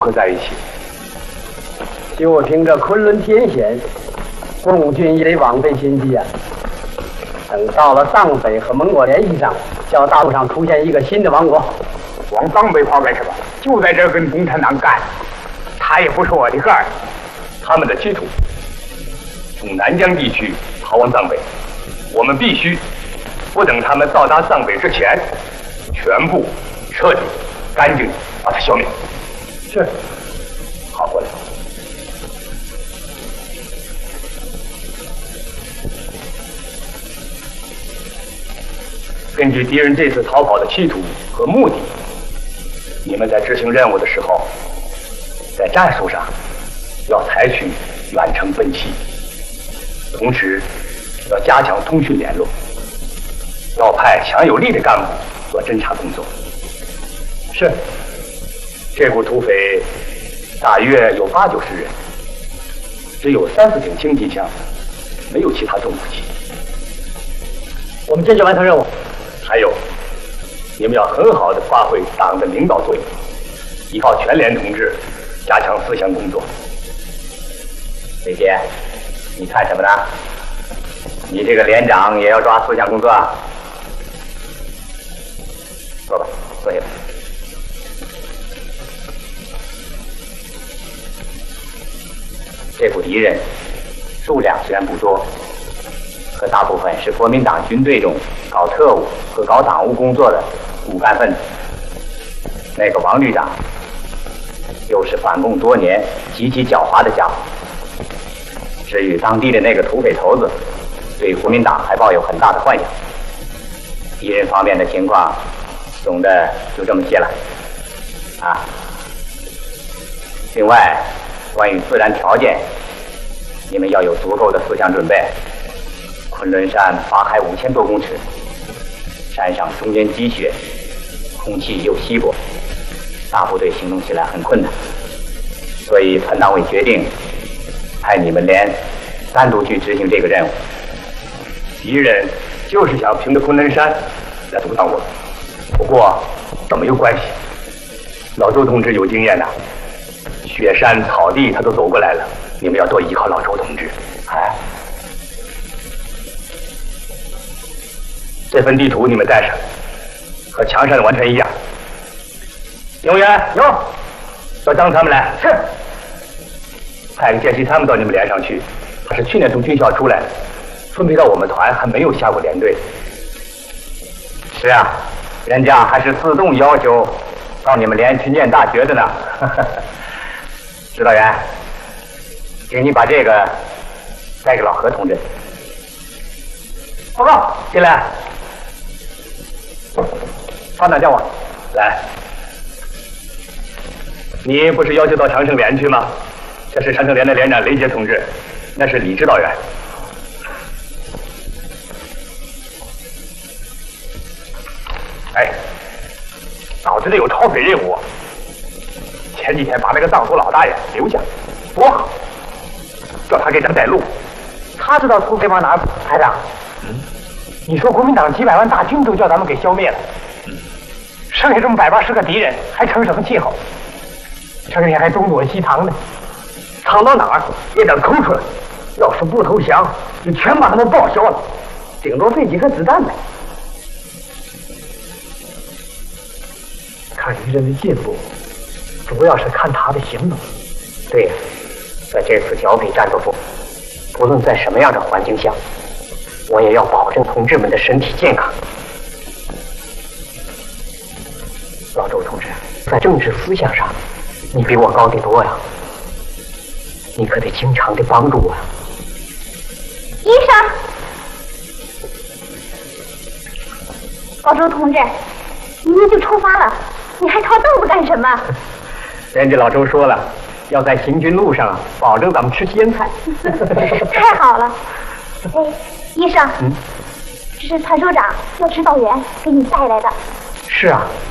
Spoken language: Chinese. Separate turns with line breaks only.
合在一起。
就凭这昆仑天险，共军也得枉费心机啊！等到了藏北和蒙古联系上，叫大陆上出现一个新的王国。
往藏北跑干什么？就在这儿跟共产党干。他也不是我的个儿。他们的企图从南疆地区逃往藏北，我们必须不等他们到达藏北之前，全部彻底干净把它消灭。
是。
好，过来。根据敌人这次逃跑的企图和目的，你们在执行任务的时候，在战术上要采取远程分析，同时要加强通讯联络，要派强有力的干部做侦察工作。
是。
这股土匪大约有80-90人，只有3-4挺轻机枪，没有其他重武器。
我们坚决完成任务。
还有，你们要很好的发挥党的领导作用，依靠全连同志加强思想工作。
雷杰，你看什么呢？你这个连长也要抓思想工作啊？坐吧，坐下吧。这股敌人数量虽然不多，可大部分是国民党军队中搞特务和搞党务工作的骨干分子。那个王旅长又是反共多年、极其狡猾的家伙。至于当地的那个土匪头子，对国民党还抱有很大的幻想。敌人方面的情况，总的就这么些了。啊，另外，关于自然条件，你们要有足够的思想准备。昆仑山发开5000多公尺，山上终年积雪，空气又稀薄，大部队行动起来很困难。所以村党委决定派你们连单独去执行这个任务。
敌人就是想凭着昆仑山来阻挡我们，不过这没有关系。老周同志有经验呐，雪山草地他都走过来了，你们要多依靠老周同志。哎，这份地图你们带上，和墙上的完全一样。警务员有，叫张他们来。是。派个见习他们到你们连上去，他是去年从军校出来的，分配到我们团还没有下过连队。
是啊，人家还是自动要求到你们连去念大学的呢。指导员，请你把这个带给老何同志。
报告，进来。团长叫我。
来。你不是要求到长城连去吗？这是长城连的连长雷杰同志，那是李指导员。哎，脑子里有超匪任务，前几天把那个藏族老大爷留下，多好，叫他给咱带路。
他知道土匪往哪儿跑。排长，你说国民党几百万大军都叫咱们给消灭了，剩下这么180个敌人，还成什么气候？成天还东躲西藏的，藏到哪儿也得抠出来。要是不投降，就全把他们报销了，顶多费几颗子弹呗。看敌人的进步，主要是看他的行动。
对呀，在这次剿匪战斗中，不论在什么样的环境下，我也要保证同志们的身体健康。老周同志，在政治思想上，你比我高得多呀，你可得经常的帮助我。
医生，老周同志，明天就出发了，你还靠凳子干什么？
人家老周说了，要在行军路上保证咱们吃鲜菜。
太好了。哎，医生，这是参谋长叫指导员给你带来的。
是啊，